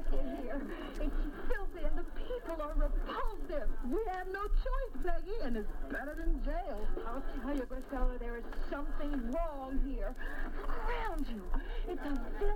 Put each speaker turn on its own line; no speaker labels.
in here. It's filthy and the people are repulsive.
We have no choice, Peggy, and it's better than jail.
I'll tell you, Priscilla, there is something wrong here. Look around you. It's a